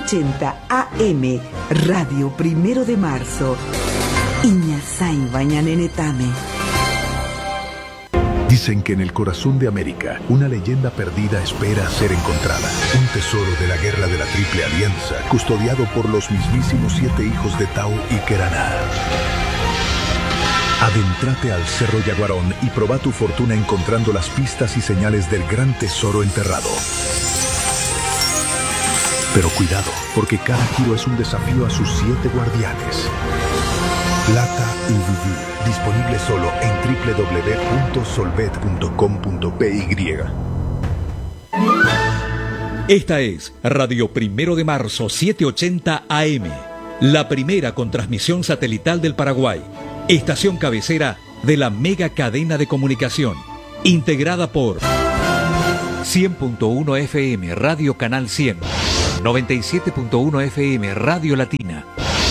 780 AM, Radio Primero de Marzo. Iñasai Bañanenetame. Dicen que en el corazón de América, una leyenda perdida espera ser encontrada. Un tesoro de la guerra de la Triple Alianza, custodiado por los mismísimos 7 hijos de Tau y Keraná. Adéntrate al Cerro Yaguarón y proba tu fortuna encontrando las pistas y señales del gran tesoro enterrado. Pero cuidado, porque cada giro es un desafío a sus 7 guardianes. Plata y Vivir, disponible solo en www.solvet.com.py. Esta es Radio Primero de Marzo 780 AM, la primera con transmisión satelital del Paraguay, estación cabecera de la mega cadena de comunicación, integrada por 100.1 FM Radio Canal 100, 97.1 FM Radio Latina,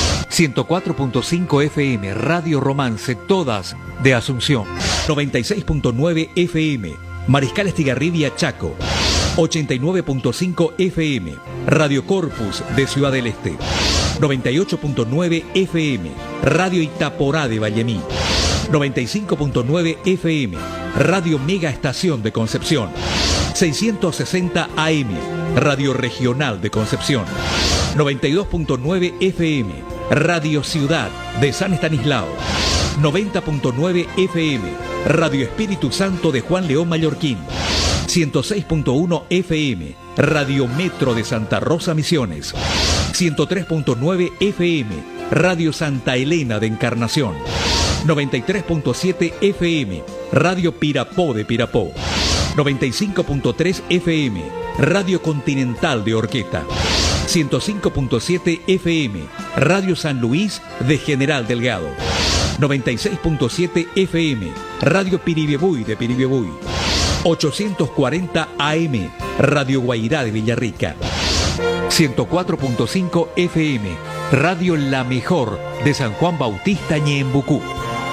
104.5 FM Radio Romance, todas de Asunción, 96.9 FM Mariscal Estigarribia Chaco, 89.5 FM Radio Corpus de Ciudad del Este, 98.9 FM Radio Itaporá de Vallemí, 95.9 FM Radio Mega Estación de Concepción, 660 AM Radio Regional de Concepción, 92.9 FM Radio Ciudad de San Estanislao, 90.9 FM Radio Espíritu Santo de Juan León Mallorquín, 106.1 FM Radio Metro de Santa Rosa Misiones, 103.9 FM Radio Santa Elena de Encarnación, 93.7 FM Radio Pirapó de Pirapó, 95.3 FM Radio Continental de Orqueta, 105.7 FM Radio San Luis de General Delgado, 96.7 FM Radio Piribebuy de Piribebuy, 840 AM Radio Guairá de Villarrica, 104.5 FM Radio La Mejor de San Juan Bautista Ñembucú.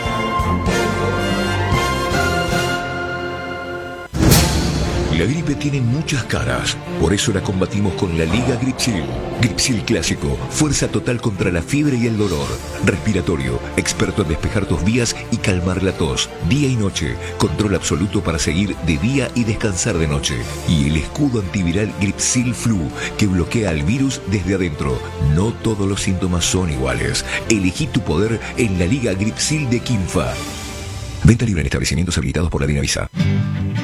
La gripe tiene muchas caras, por eso la combatimos con la Liga Gripsil. Gripsil Clásico, fuerza total contra la fiebre y el dolor. Respiratorio, experto en despejar tus vías y calmar la tos. Día y noche, control absoluto para seguir de día y descansar de noche. Y el escudo antiviral Gripsil Flu, que bloquea al virus desde adentro. No todos los síntomas son iguales. Elegí tu poder en la Liga Gripsil de Quinfa. Venta libre en establecimientos habilitados por la Dinavisa.